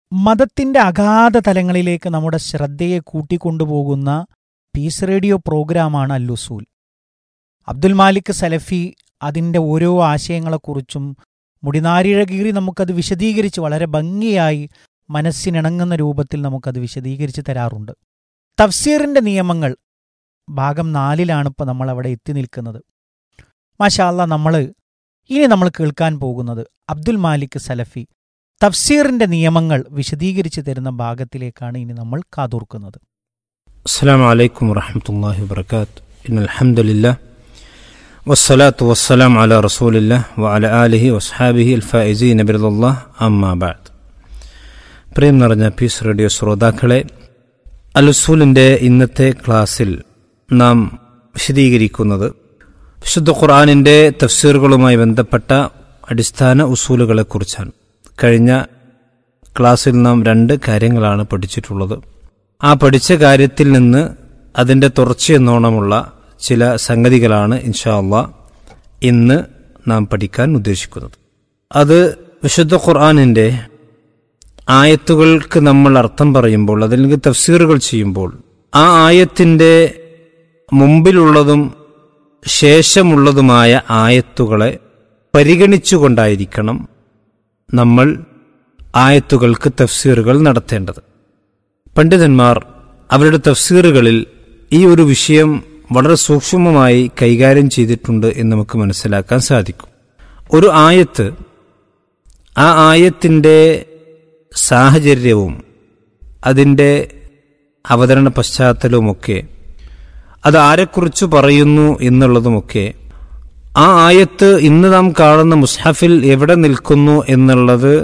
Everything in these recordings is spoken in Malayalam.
മതത്തിന്റെ അഗാധ തലങ്ങളിലേക്ക് നമ്മുടെ ശ്രദ്ധയെ കൂട്ടിക്കൊണ്ടുപോകുന്ന പീസ് റേഡിയോ പ്രോഗ്രാമാണ് അൽ-ഉസൂൽ. അബ്ദുൽ മാലിക് സലഫി അതിൻ്റെ ഓരോ ആശയങ്ങളെക്കുറിച്ചും മുടിനാരിഴകീറി നമുക്കത് വിശദീകരിച്ച് വളരെ ഭംഗിയായി മനസ്സിനിണങ്ങുന്ന രൂപത്തിൽ നമുക്കത് വിശദീകരിച്ച് തരാറുണ്ട്. തഫ്സീറിൻ്റെ നിയമങ്ങൾ ഭാഗം 4 ഇപ്പോൾ നമ്മളവിടെ എത്തി നിൽക്കുന്നത്. മാഷാ അല്ലാഹ്, ഇനി നമ്മൾ കേൾക്കാൻ പോകുന്നത് അബ്ദുൽ മാലിക് സലഫി തഫ്സീറിൻ്റെ നിയമങ്ങൾ വിശദീകരിച്ച് തരുന്ന ഭാഗത്തിലേക്കാണ് ഇനി നമ്മൾ കാതോർക്കുന്നത്. അസ്സലാമു അലൈക്കും വറഹ്മത്തുള്ളാഹി വബറകാതുഹു. ഇന്നൽ ഹംദുലില്ലാഹ് വസ്സലാത്തു വസ്സലാമു അലാ റസൂലില്ലാഹ് വഅലാ ആലിഹി വസ്ഹാബിഹി അൽഫായിസീന ബിറളില്ലാഹ് അമ്മാ ബഅദ്. പ്രിയം നിറഞ്ഞ പീസ് റേഡിയോ ശ്രോതാക്കളെ, അൽ-ഉസൂലിൻ്റെ ഇന്നത്തെ ക്ലാസ്സിൽ നാം വിശദീകരിക്കുന്നത് വിശുദ്ധ ഖുർആനിൻ്റെ തഫ്സീറുകളുമായി ബന്ധപ്പെട്ട അടിസ്ഥാന ഉസൂലുകളെക്കുറിച്ചാണ്. കഴിഞ്ഞ ക്ലാസ്സിൽ നാം 2 കാര്യങ്ങളാണ് പഠിച്ചിട്ടുള്ളത്. ആ പഠിച്ച കാര്യത്തിൽ നിന്ന് അതിൻ്റെ തുടർച്ചയെന്നോണമുള്ള ചില സംഗതികളാണ് ഇൻഷാ അല്ലാഹ് ഇന്ന് നാം പഠിക്കാൻ ഉദ്ദേശിക്കുന്നത്. അത് വിശുദ്ധ ഖുർആനിൻ്റെ ആയത്തുകൾക്ക് നമ്മൾ അർത്ഥം പറയുമ്പോൾ, അതിലേക്ക് തഫ്സീറുകൾ ചെയ്യുമ്പോൾ, ആ ആയത്തിൻ്റെ മുമ്പിലുള്ളതും ശേഷമുള്ളതുമായ ആയത്തുകളെ പരിഗണിച്ചുകൊണ്ടായിരിക്കണം നമ്മൾ ആയത്തുകൾക്ക് തഫ്സീറുകൾ നടത്തേണ്ടത്. പണ്ഡിതന്മാർ അവരുടെ തഫ്സീറുകളിൽ ഈ ഒരു വിഷയം വളരെ സൂക്ഷ്മമായി കൈകാര്യം ചെയ്തിട്ടുണ്ട് എന്ന് നമുക്ക് മനസ്സിലാക്കാൻ സാധിക്കും. ഒരു ആയത്ത്, ആ ആയത്തിൻ്റെ സാഹചര്യവും അതിൻ്റെ അവതരണ പശ്ചാത്തലവുമൊക്കെ, അത് ആരെക്കുറിച്ച് പറയുന്നു എന്നുള്ളതുമൊക്കെ, ആ ആയത്ത് ഇന്ന് നാം കാണുന്ന മുസ്ഹഫിൽ എവിടെ നിൽക്കുന്നു എന്നുള്ളത്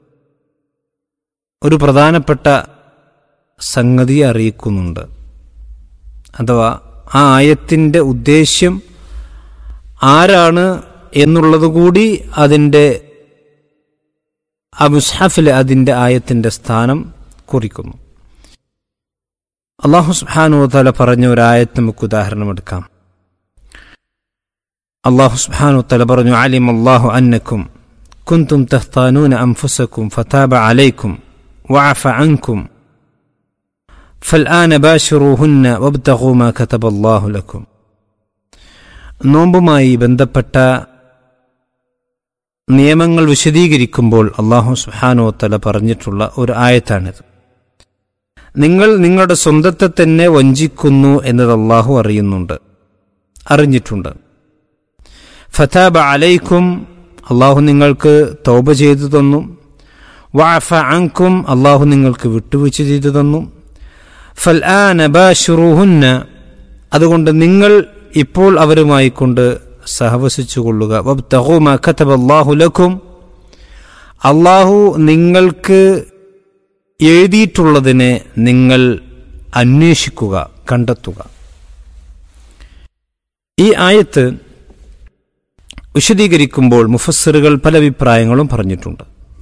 ഒരു പ്രധാനപ്പെട്ട സംഗതിയെ അറിയിക്കുന്നുണ്ട്. അഥവാ ആ ആയത്തിൻ്റെ ഉദ്ദേശ്യം ആരാണ് എന്നുള്ളതുകൂടി അതിൻ്റെ ആ മുസ്ഹഫിൽ അതിൻ്റെ ആയത്തിൻ്റെ സ്ഥാനം കുറിക്കുന്നു. അല്ലാഹു സുബ്ഹാനഹു വ തആല പറഞ്ഞ ഒരു ആയത്ത് നമുക്ക് ഉദാഹരണമെടുക്കാം. അല്ലാഹു സുബ്ഹാനഹു വ തആല പറഞ്ഞു, അലിമല്ലാഹു അന്നക്കും കുൻതും തഖ്താനൂന അൻഫുസക്കും ഫതാബ അലൈക്കും വഅഫ അൻകും ഫൽആന ബാശിറൂഹുന്ന വബ്തഗൂ മാ കതബല്ലാഹു ലക്കും. നോമ്പുമായി ബന്ധപ്പെട്ട നിയമങ്ങൾ വിശദീകരിക്കുമ്പോൾ അല്ലാഹു സുബ്ഹാനഹു വ തആല പറഞ്ഞിട്ടുള്ള ഒരു ആയത്താണിത്. നിങ്ങൾ നിങ്ങളുടെ സ്വന്തത്തെ തന്നെ വഞ്ചിക്കുന്നു എന്നത് അല്ലാഹു അറിഞ്ഞിട്ടുണ്ട്. ഫതാബ അലൈക്കും, അല്ലാഹു നിങ്ങൾക്ക് തൗബ ചെയ്തു തന്നു. വഅഫ അൻകും, അല്ലാഹു നിങ്ങൾക്ക് വിട്ടുവീഴ്ച ചെയ്തു തന്നു. ഫൽആന ബാശിറൂഹുന്ന, അതുകൊണ്ട് നിങ്ങൾ ഇപ്പോൾ അവരുമായി കൊണ്ട് സഹവസിച്ചുകൊള്ളുക. വബ്തഗൂ മാ കതബല്ലാഹു ലക്കും, അല്ലാഹു നിങ്ങൾക്ക് എഴുതിയിട്ടുള്ളതിനെ നിങ്ങൾ അന്വേഷിക്കുക, കണ്ടെത്തുക. ഈ ആയത്ത് വിശദീകരിക്കുമ്പോൾ മുഫസ്സിറുകൾ പല അഭിപ്രായങ്ങളും പറഞ്ഞിട്ടുണ്ട്.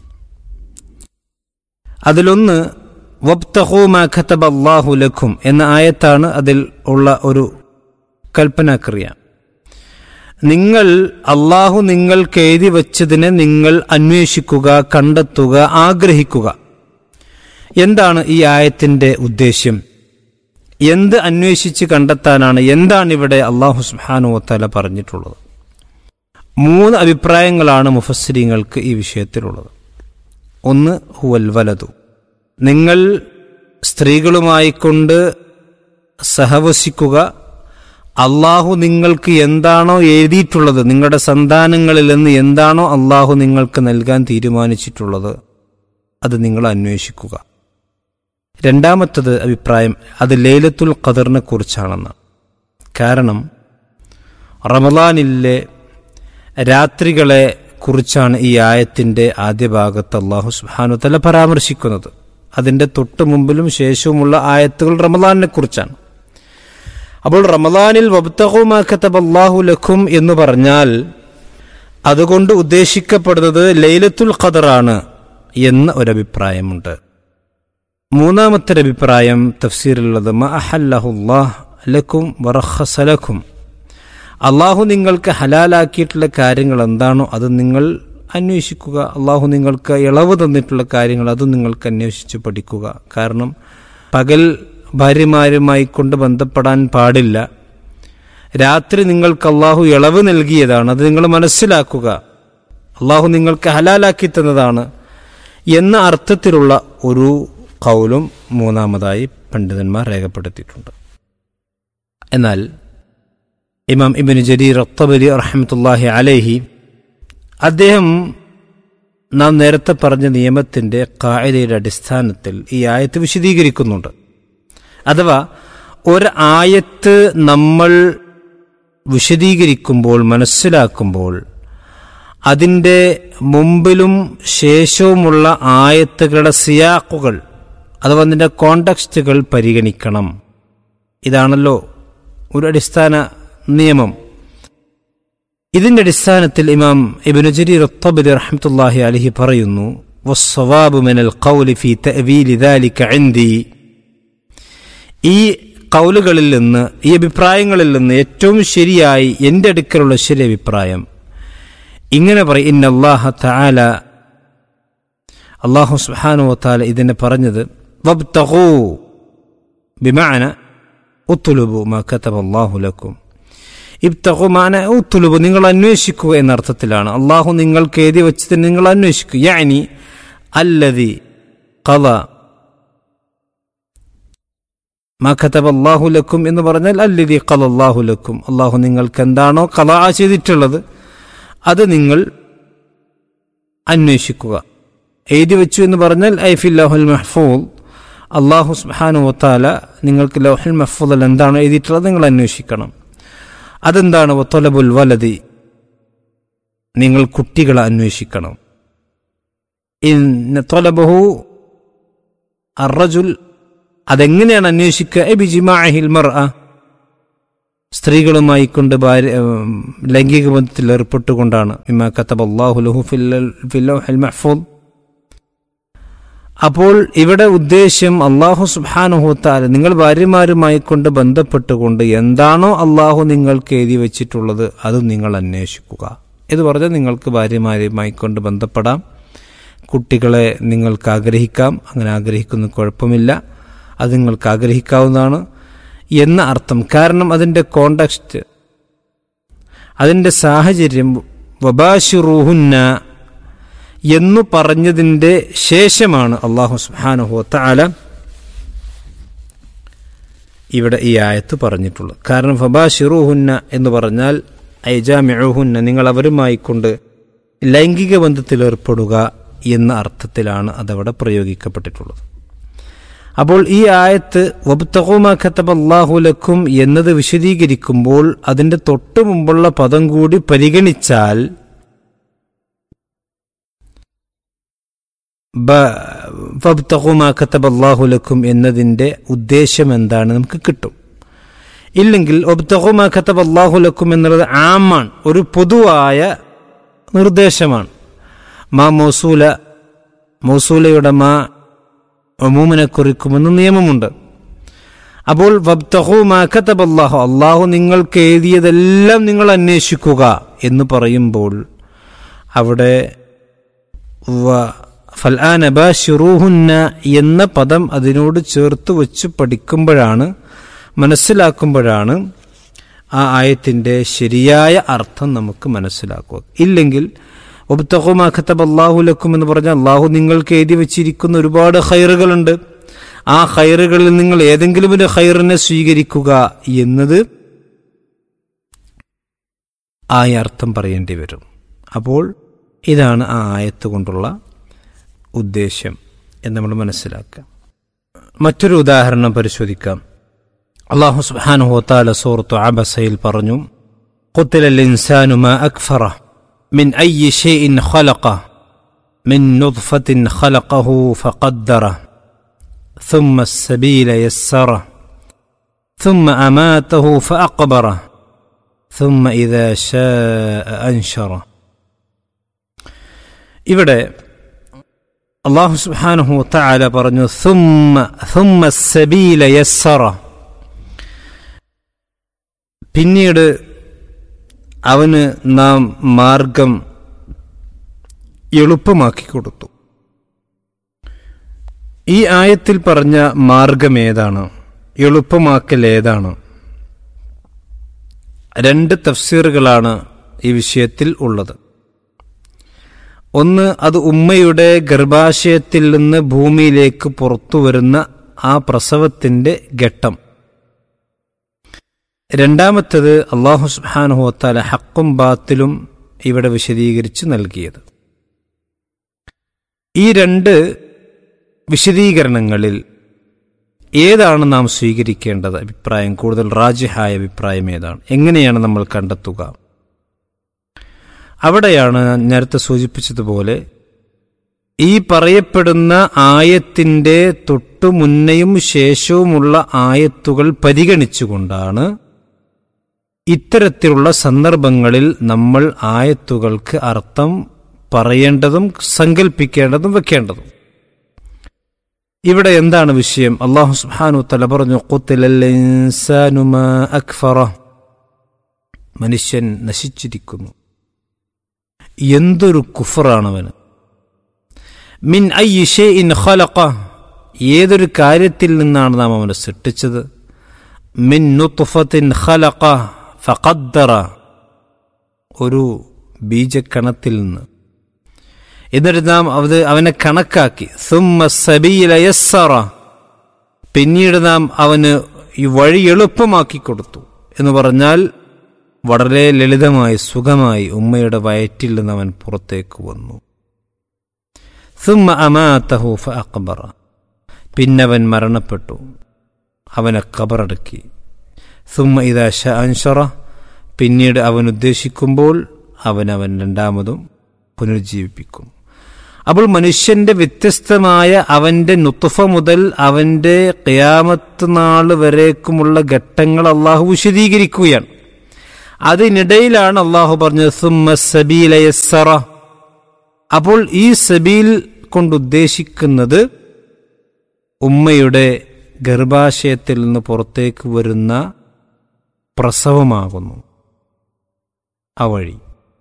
അതിലൊന്ന് വബ്തഗൂ മാ കതബല്ലാഹു ലക്കും എന്ന ആയത്താണ്. അതിൽ ഉള്ള ഒരു കൽപ്പനാക്രിയ, നിങ്ങൾ അല്ലാഹു നിങ്ങൾക്ക് എഴുതി വച്ചതിനെ നിങ്ങൾ അന്വേഷിക്കുക, കണ്ടെത്തുക, ആഗ്രഹിക്കുക. എന്താണ് ഈ ആയത്തിന്റെ ഉദ്ദേശ്യം? എന്ത് അന്വേഷിച്ച് കണ്ടെത്താനാണ്? എന്താണ് ഇവിടെ അല്ലാഹു സുബ്ഹാനഹു വ തആല പറഞ്ഞിട്ടുള്ളത്? 3 അഭിപ്രായങ്ങളാണ് മുഫസ്സിരീങ്ങൾക്ക് ഈ വിഷയത്തിലുള്ളത്. ഒന്ന്, ഹുവൽ വലദു, നിങ്ങൾ സ്ത്രീകളുമായി കൊണ്ട് സഹവസിക്കുക. അല്ലാഹു നിങ്ങൾക്ക് എന്താണോ എഴുതിയിട്ടുള്ളത്, നിങ്ങളുടെ സന്താനങ്ങളിൽ നിന്ന് എന്താണോ അല്ലാഹു നിങ്ങൾക്ക് നൽകാൻ തീരുമാനിച്ചിട്ടുള്ളത്, അത് നിങ്ങൾ അന്വേഷിക്കുക. രണ്ടാമത്തത് അഭിപ്രായം, അത് ലൈലത്തുൽ ഖദറിനെ കുറിച്ചാണെന്ന്. കാരണം റമളാനിലെ രാത്രികളെ കുറിച്ചാണ് ഈ ആയത്തിന്റെ ആദ്യ ഭാഗത്ത് അല്ലാഹു സുബ്ഹാനഹു വ തആല പരാമർശിക്കുന്നത്. അതിന്റെ തൊട്ട് മുമ്പിലും ശേഷവുമുള്ള ആയത്തുകൾ റമളാനിനെ കുറിച്ചാണ്. അപ്പോൾ റമളാനിൽ വബ്തഗൂ മാ കതബല്ലാഹു ലക്കും എന്ന് പറഞ്ഞാൽ അതുകൊണ്ട് ഉദ്ദേശിക്കപ്പെടുന്നത് ലൈലത്തുൽ ഖദറാണ് എന്ന ഒരഭിപ്രായമുണ്ട്. മൂന്നാമത്തെ അഭിപ്രായം തഫ്സീറിലുള്ളത് മാ അഹല്ലഹുല്ലാഹ് ലക്കും വറഖസ ലക്കും, അല്ലാഹു നിങ്ങൾക്ക് ഹലാലാക്കിയിട്ടുള്ള കാര്യങ്ങൾ എന്താണോ അത് നിങ്ങൾ അന്വേഷിക്കുക. അള്ളാഹു നിങ്ങൾക്ക് ഇളവ് തന്നിട്ടുള്ള കാര്യങ്ങൾ അതും നിങ്ങൾക്ക് അന്വേഷിച്ച് പഠിക്കുക. കാരണം പകൽ ഭാര്യമാരുമായി കൊണ്ട് ബന്ധപ്പെടാൻ പാടില്ല. രാത്രി നിങ്ങൾക്ക് അള്ളാഹു ഇളവ് നൽകിയതാണ്, അത് നിങ്ങൾ മനസ്സിലാക്കുക. അള്ളാഹു നിങ്ങൾക്ക് ഹലാലാക്കി തന്നതാണ് എന്ന അർത്ഥത്തിലുള്ള ഒരു ഖൗലും മൂന്നാമതായി പണ്ഡിതന്മാർ രേഖപ്പെടുത്തിയിട്ടുണ്ട്. എന്നാൽ ഇമാം ഇബ്നു ജരീർ അത്തബരി റഹ്മത്തുള്ളാഹി അലൈഹി അദ്ദേഹം നാം നേരത്തെ പറഞ്ഞ നിയമത്തിന്റെ ഖാഇദയുടെ അടിസ്ഥാനത്തിൽ ഈ ആയത്ത് വിശദീകരിക്കുന്നുണ്ട്. അഥവാ ഒരു ആയത്ത് നമ്മൾ വിശദീകരിക്കുമ്പോൾ, മനസ്സിലാക്കുമ്പോൾ അതിൻ്റെ മുമ്പിലും ശേഷവുമുള്ള ആയത്തുകളുടെ സിയാഖുകൾ അഥവാ അതിൻ്റെ കോണ്ടക്സ്റ്റുകൾ പരിഗണിക്കണം. ഇതാണല്ലോ ഒരു അടിസ്ഥാന നിയമം. ഇതിന്റെ അടിസ്ഥാനത്തിൽ ഇമാം ഇബ്നു ജരീർ അത്തബരി റഹ്മത്തുള്ളാഹി അലൈഹി പറയുന്നു, വസ്സവാബു മിനൽ ഖൗലി ഫീ തഅവീലി ദാലിക ഇൻദി, ഈ ഖൗലുകളിൽ നിന്ന്, ഈ അഭിപ്രായങ്ങളിൽ നിന്ന് ഏറ്റവും ശരിയായി എൻ്റെ അടുക്കലുള്ള ശരി അഭിപ്രായം ഇങ്ങനെ പറയും. ഇന്നല്ലാഹ തആല, അല്ലാഹു സുബ്ഹാനഹു വ തആല ഇതിനെ പറഞ്ഞത് വബ്തഗൂ ബിമഅന ഉത്ലുബു മാ കതബല്ലാഹു ലക്കും. ഇബ്തഗു മാന ഉത്ലുബു, നിങ്ങൾ അന്വേഷിക്കുക എന്നർത്ഥത്തിലാണ്. അള്ളാഹു നിങ്ങൾക്ക് എഴുതി വെച്ചത് നിങ്ങൾ അന്വേഷിക്കുക. യാനി അല്ലദി ഖള മാ കതബല്ലാഹു ലക്കും എന്ന് പറഞ്ഞാൽ അല്ലദി ഖളല്ലാഹു ലക്കും, അള്ളാഹു നിങ്ങൾക്ക് എന്താണോ ഖളഅ ചെയ്തിട്ടുള്ളത് അത് നിങ്ങൾ അന്വേഷിക്കുക. എഴുതി വെച്ചു എന്ന് പറഞ്ഞാൽ ഐ ഫിൽ ലൗഹുൽ മഹ്ഫൂദ്, അള്ളാഹു സുബ്ഹാനഹു വ തആല നിങ്ങൾക്ക് ലൗഹുൽ മഹ്ഫൂദിൽ എന്താണോ എഴുതിയിട്ടുള്ളത് നിങ്ങൾ അന്വേഷിക്കണം. അതെന്താണ്? വതലബുൽ വലദി, നിങ്ങൾ കുട്ടികളെ അന്വേഷിക്കണം. ഇന്ന തലബഹു അർറജുൽ, അതെങ്ങനെയാണ് അന്വേഷിക്കുക? ബിജിമാഇഹിൽ മർഅ, സ്ത്രീകളുമായി കൊണ്ട് ലൈംഗിക ബന്ധത്തിൽ ഏർപ്പെട്ടുകൊണ്ടാണ്. മിമ്മാ കതബല്ലാഹു ലഹു ഫിൽ ലൗഹിൽ മഹ്ഫൂദ്. അപ്പോൾ ഇവിടെ ഉദ്ദേശ്യം അള്ളാഹു സുബ്ഹാനഹു വ തആല നിങ്ങൾ ഭാര്യമാരുമായി കൊണ്ട് ബന്ധപ്പെട്ടുകൊണ്ട് എന്താണോ അള്ളാഹു നിങ്ങൾക്ക് എഴുതി വെച്ചിട്ടുള്ളത് അത് നിങ്ങൾ അന്വേഷിക്കുക എന്ന് പറഞ്ഞാൽ നിങ്ങൾക്ക് ഭാര്യമാരുമായി കൊണ്ട് ബന്ധപ്പെടാം, കുട്ടികളെ നിങ്ങൾക്ക് ആഗ്രഹിക്കാം, അങ്ങനെ ആഗ്രഹിക്കുന്ന കുഴപ്പമില്ല, അത് നിങ്ങൾക്ക് ആഗ്രഹിക്കാവുന്നതാണ് എന്ന അർത്ഥം. കാരണം അതിൻ്റെ കോണ്ടക്സ്റ്റ്, അതിൻ്റെ സാഹചര്യം വബാശിറൂഹുന്ന എന്നു പറഞ്ഞതിൻ്റെ ശേഷമാണ് അല്ലാഹു സുബ്ഹാനഹു വ തആല ഇവിടെ ഈ ആയത്ത് പറഞ്ഞിട്ടുള്ളത്. കാരണം ഫബാശിറൂഹുന്ന എന്ന് പറഞ്ഞാൽ ഐജാമിഉഹുന്ന, നിങ്ങൾ അവരുമായി കൊണ്ട് ലൈംഗിക ബന്ധത്തിൽ ഏർപ്പെടുക എന്ന അർത്ഥത്തിലാണ് അതവിടെ പ്രയോഗിക്കപ്പെട്ടിട്ടുള്ളത്. അപ്പോൾ ഈ ആയത്ത് വബ്തഗൂ മാ കതബല്ലാഹു ലക്കും എന്നത് വിശദീകരിക്കുമ്പോൾ അതിൻ്റെ തൊട്ടു മുമ്പുള്ള പദം കൂടി പരിഗണിച്ചാൽ വബ്തഗൂ മാ കതബല്ലാഹു ലക്കും എന്നതിൻ്റെ ഉദ്ദേശം എന്താണ് നമുക്ക് കിട്ടും. ഇല്ലെങ്കിൽ വബ്തഗൂ മാ കതബല്ലാഹു ലക്കും എന്നുള്ളത് ആമാണ്, ഒരു പൊതുവായ നിർദ്ദേശമാണ്. മാ മൗസൂലയുടെ മാ ഉമൂമിനെ കുറിക്കുമെന്ന് നിയമമുണ്ട്. അപ്പോൾ വബ്തഗൂ മാ കതബല്ലാഹു, അള്ളാഹു നിങ്ങൾക്ക് എഴുതിയതെല്ലാം നിങ്ങൾ അന്വേഷിക്കുക എന്ന് പറയുമ്പോൾ അവിടെ ഫൽആന ബാശിറൂഹുന്ന എന്ന പദം അതിനോട് ചേർത്ത് വെച്ച് പഠിക്കുമ്പോഴാണ്, മനസ്സിലാക്കുമ്പോഴാണ് ആ ആയത്തിൻ്റെ ശരിയായ അർത്ഥം നമുക്ക് മനസ്സിലാക്കുക. ഇല്ലെങ്കിൽ വബ്തഗൂ മാ കതബല്ലാഹു ലക്കും എന്ന് പറഞ്ഞാൽ അള്ളാഹു നിങ്ങൾക്ക് എഴുതി വെച്ചിരിക്കുന്ന ഒരുപാട് ഖൈറുകളുണ്ട്, ആ ഖൈറുകളിൽ നിങ്ങൾ ഏതെങ്കിലും ഒരു ഖൈറിനെ സ്വീകരിക്കുക എന്നത് ആയ അർത്ഥം പറയേണ്ടി വരും. അപ്പോൾ ഇതാണ് ആ ആയത്ത് കൊണ്ടുള്ള ഉദ്ദേശ്യം എന്ന് നമ്മൾ മനസ്സിലാക്കുക. മറ്റൊരു ഉദാഹരണം പരിശോധിക്കാം. അല്ലാഹു സുബ്ഹാനഹു വ തആല സൂറത്തു അബസയിൽ പറഞ്ഞു, ഖുതിലൽ ഇൻസാനു മാ അക്ഫറ മിൻ അയ്യി ഷൈഇൻ ഖലഖ മിൻ നുത്ഫത്തിൻ ഖലഖഹു ഫഖദ്ദറ ثم السبيل يسره ثم أماته فأقبره ثم إذا شاء أنشره. ഇവിടെ അല്ലാഹു സുബ്ഹാനഹു വ തആല പറഞ്ഞു ثم السبيل يسره, പിന്നീട് അവന് നാം മാർഗം എളുപ്പമാക്കി കൊടുത്തു. ഈ ആയത്തിൽ പറഞ്ഞ മാർഗം ഏതാണ്, എളുപ്പമാക്കൽ ഏതാണ്? രണ്ട് തഫ്സീറുകളാണ് ഈ വിഷയത്തിൽ ഉള്ളത്. ഒന്ന്, അത് ഉമ്മയുടെ ഗർഭാശയത്തിൽ നിന്ന് ഭൂമിയിലേക്ക് പുറത്തു വരുന്ന ആ പ്രസവത്തിന്റെ ഘട്ടം. രണ്ടാമത്തേത് അല്ലാഹു സുബ്ഹാനഹു വ തആല ഹഖും ബാത്തിലും ഇവിടെ വിശദീകരിച്ച് നൽകിയത്. ഈ രണ്ട് വിശദീകരണങ്ങളിൽ ഏതാണ് നാം സ്വീകരിക്കേണ്ടത്? അഭിപ്രായം, കൂടുതൽ റാജിഹായ അഭിപ്രായം ഏതാണ്? എങ്ങനെയാണ് നമ്മൾ കണ്ടെത്തുക? അവിടെയാണ് നേരത്തെ സൂചിപ്പിച്ചതുപോലെ ഈ പറയപ്പെടുന്ന ആയത്തിന്റെ തൊട്ടു മുന്നയും ശേഷവുമുള്ള ആയത്തുകൾ പരിഗണിച്ചുകൊണ്ടാണ് ഇത്തരത്തിലുള്ള സന്ദർഭങ്ങളിൽ നമ്മൾ ആയത്തുകൾക്ക് അർത്ഥം പറയേണ്ടതും സങ്കല്പിക്കേണ്ടതും വെക്കേണ്ടതും. ഇവിടെ എന്താണ് വിഷയം? അല്ലാഹു സുബ്ഹാനഹു വ തആല പറഞ്ഞു, ഖുതിലൽ ഇൻസാനു മാ അക്ഫറ, മനുഷ്യൻ നശിച്ചിരിക്കുന്നു. എന്തൊരു കുഫറാണവന്. മിൻ അയ്യി ഷൈഇൻ ഖലഖ, ഏതൊരു കാര്യത്തിൽ നിന്നാണ് നാം അവനെ സൃഷ്ടിച്ചത്. മിൻ നുത്ഫത്തിൻ ഖലഖ ഫഖദ്ദറ, ഒരു ബീജക്കണത്തിൽ നിന്ന്. എന്നിട്ട് നാം അവനെ കണക്കാക്കി. സുമ്മ സബീല യസ്സറ, പിന്നീട് നാം അവന് ഈ വഴി എളുപ്പമാക്കി കൊടുത്തു. എന്ന് പറഞ്ഞാൽ വളരെ ലളിതമായി സുഖമായി ഉമ്മയുടെ വയറ്റിൽ നിന്ന് അവൻ പുറത്തേക്ക് വന്നു. സുമ്മ അമാതഹു ഫഅഖ്ബറ, പിന്നവൻ മരണപ്പെട്ടു, അവനെ ഖബറടക്കി. സുമ്മ ഇദാ ശഅ അൻശറ, പിന്നീട് അവൻ ഉദ്ദേശിക്കുമ്പോൾ അവൻ രണ്ടാമതും പുനരുജ്ജീവിപ്പിക്കും. അപ്പോൾ മനുഷ്യന്റെ വ്യത്യസ്തമായ അവന്റെ നുത്ഫ മുതൽ അവന്റെ ഖിയാമത്ത് നാൾ വരേക്കുമുള്ള ഘട്ടങ്ങൾ അള്ളാഹു വിശദീകരിക്കുകയാണ്. അതിനിടയിലാണ് അള്ളാഹു പറഞ്ഞത് സുമ്മ സബീല യസ്സറ. അപ്പോൾ ഈ സബീൽ കൊണ്ടുദ്ദേശിക്കുന്നത് ഉമ്മയുടെ ഗർഭാശയത്തിൽ നിന്ന് പുറത്തേക്ക് വരുന്ന പ്രസവമാകുന്നു, ആ വഴി.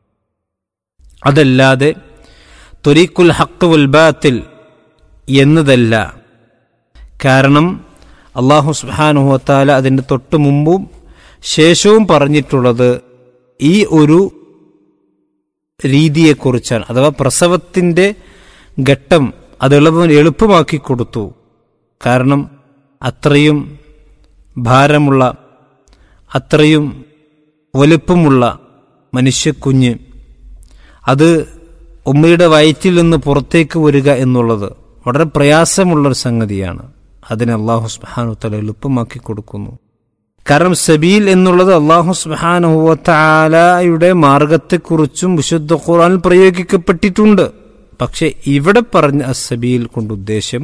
അതല്ലാതെ ത്വരീഖുൽ ഹഖ് വൽ ബാത്തിൽ എന്നതല്ല. കാരണം അല്ലാഹു സുബ്ഹാനഹു വ തആല അതിൻ്റെ തൊട്ട് മുമ്പും ശേഷവും പറഞ്ഞിട്ടുള്ളത് ഈ ഒരു രീതിയെക്കുറിച്ചാണ്. അഥവാ പ്രസവത്തിൻ്റെ ഘട്ടം അത് എളുപ്പമാക്കി കൊടുത്തു. കാരണം അത്രയും ഭാരമുള്ള, അത്രയും വലുപ്പമുള്ള മനുഷ്യക്കുഞ്ഞ് അത് ഉമ്മയുടെ വയറ്റിൽ നിന്ന് പുറത്തേക്ക് വരിക എന്നുള്ളത് വളരെ പ്രയാസമുള്ളൊരു സംഗതിയാണ്. അതിനെ അല്ലാഹു സുബ്ഹാനഹു വ തആല എളുപ്പമാക്കി കൊടുക്കുന്നു. കാരണം സബീൽ എന്നുള്ളത് അല്ലാഹു സുബ്ഹാനഹു വ തആലയുടെ മാർഗത്തെക്കുറിച്ചും വിശുദ്ധ ഖുർആനിൽ പ്രയോഗിക്കപ്പെട്ടിട്ടുണ്ട്. പക്ഷെ ഇവിടെ പറഞ്ഞ അസ്സബീൽ കൊണ്ട് ഉദ്ദേശം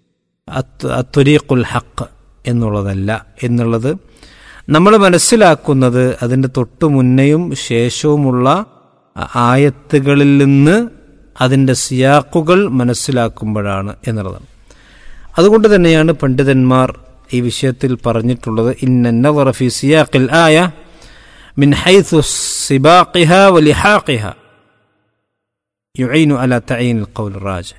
അത്വരീഖുൽ ഹഖ് എന്നുള്ളതല്ല എന്നുള്ളത് നമ്മൾ മനസ്സിലാക്കുന്നത് അതിൻ്റെ തൊട്ടു മുന്നയും ശേഷവുമുള്ള ആയത്തുകളിൽ നിന്ന് അതിൻ്റെ സിയാഖുകൾ മനസ്സിലാക്കുമ്പോഴാണ് എന്നുള്ളതാണ്. അതുകൊണ്ട് തന്നെയാണ് പണ്ഡിതന്മാർ ഈ വിഷയത്തിൽ പറഞ്ഞിട്ടുള്ളത് ഇന്ന നദറ ഫീ സിയാഖിൽ ആയ മിൻ ഹൈഥു സിബാഖിഹാ വലിഹാഖിഹാ യുഈനു അലാ തഈനിൽ ഖൗൽ റാജ്.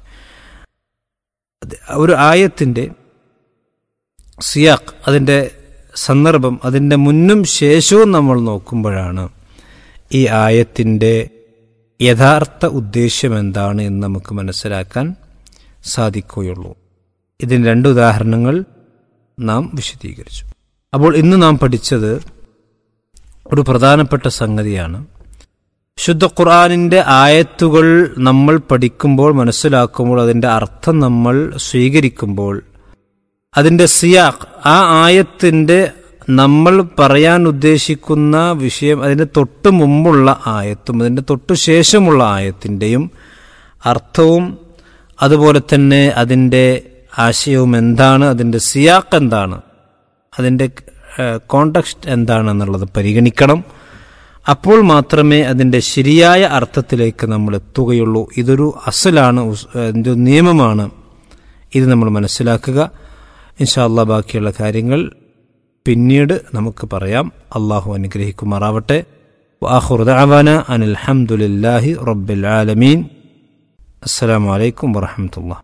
ഒരു ആയത്തിൻ്റെ സിയാഖ്, അതിൻ്റെ സന്ദർഭം, അതിൻ്റെ മുന്നും ശേഷവും നമ്മൾ നോക്കുമ്പോഴാണ് ഈ ആയത്തിൻ്റെ യഥാർത്ഥ ഉദ്ദേശ്യം എന്താണ് എന്ന് നമുക്ക് മനസ്സിലാക്കാൻ സാധിക്കുകയുള്ളൂ. ഇതിന് രണ്ട് ഉദാഹരണങ്ങൾ നാം വിശദീകരിച്ചു. അപ്പോൾ ഇന്ന് നാം പഠിച്ചത് ഒരു പ്രധാനപ്പെട്ട സംഗതിയാണ്. ശുദ്ധ ഖുർആനിൻ്റെ ആയത്തുകൾ നമ്മൾ പഠിക്കുമ്പോൾ, മനസ്സിലാക്കുമ്പോൾ, അതിൻ്റെ അർത്ഥം നമ്മൾ സ്വീകരിക്കുമ്പോൾ, അതിൻ്റെ സിയാഖ്, ആ ആയത്തിൻ്റെ നമ്മൾ പറയാൻ ഉദ്ദേശിക്കുന്ന വിഷയം, അതിൻ്റെ തൊട്ട് മുമ്പുള്ള ആയത്തും അതിൻ്റെ തൊട്ടു ശേഷമുള്ള ആയത്തിൻ്റെയും അർത്ഥവും അതുപോലെ തന്നെ അതിൻ്റെ ആശയവും എന്താണ്, അതിൻ്റെ സിയാഖ് എന്താണ്, അതിൻ്റെ കോണ്ടക്സ്റ്റ് എന്താണെന്നുള്ളത് പരിഗണിക്കണം. അപ്പോൾ മാത്രമേ അതിൻ്റെ ശരിയായ അർത്ഥത്തിലേക്ക് നമ്മൾ എത്തുകയുള്ളൂ. ഇതൊരു അസലാണ്, ഒരു നിയമമാണ്. ഇത് നമ്മൾ മനസ്സിലാക്കുക. ഇൻഷാ അല്ലാഹ് ബാക്കിയുള്ള കാര്യങ്ങൾ പിന്നീട് നമുക്ക് പറയാം. അള്ളാഹു അനുഗ്രഹിക്കുമാറാവട്ടെ. വആഖിറു ദഅവാന അനിൽ ഹംദുലില്ലാഹി റബ്ബിൽ ആലമീൻ. അസ്സലാമു അലൈക്കും വറഹ്മത്തുള്ളാഹി.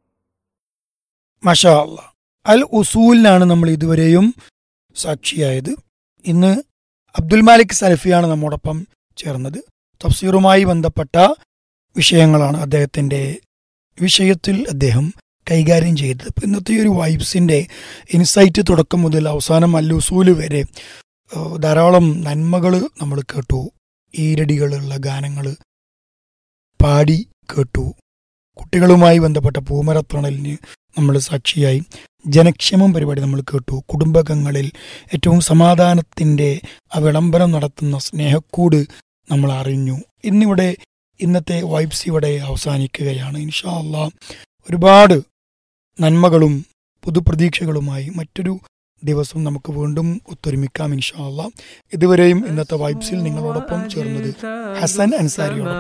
മാഷാ അല്ലാ. അൽ ഉസൂലിനാണ് നമ്മൾ ഇതുവരെയും സാക്ഷിയായത്. ഇന്ന് അബ്ദുൽ മാലിക് സലഫിയാണ് നമ്മോടൊപ്പം ചേർന്നത്. തഫ്സീറുമായി ബന്ധപ്പെട്ട വിഷയങ്ങളാണ് അദ്ദേഹത്തിൻ്റെ വിഷയത്തിൽ അദ്ദേഹം കൈകാര്യം ചെയ്തത്. ഇപ്പം ഇന്നത്തെ ഒരു വൈബ്സിൻ്റെ ഇൻസൈറ്റ് തുടക്കം മുതൽ അവസാനം അൽ ഉസൂല് വരെ ധാരാളം നന്മകൾ നമ്മൾ കേട്ടു. ഈരടികളുള്ള ഗാനങ്ങൾ പാടി കേട്ടു. കുട്ടികളുമായി ബന്ധപ്പെട്ട പൂമരത്തണലിന് നമ്മൾ സാക്ഷിയായി. ജനക്ഷേമം പരിപാടി നമ്മൾ കേട്ടു. കുടുംബകങ്ങളിൽ ഏറ്റവും സമാധാനത്തിൻ്റെ ആ വിളംബരം നടത്തുന്ന സ്നേഹക്കൂട് നമ്മൾ അറിഞ്ഞു. ഇന്നത്തെ വൈബ്സ് ഇവിടെ അവസാനിക്കുകയാണ്. ഇൻഷാ അല്ലാഹ് ഒരുപാട് നന്മകളും പുതുപ്രതീക്ഷകളുമായി മറ്റൊരു ദിവസം നമുക്ക് വീണ്ടും ഒത്തൊരുമിക്കാം ഇൻഷാ അല്ലാഹ്. ഇതുവരെയും ഇന്നത്തെ വൈബ്സിൽ നിങ്ങളോടൊപ്പം ചേർന്നത് ഹസൻ അൻസാരിയോടൊപ്പം.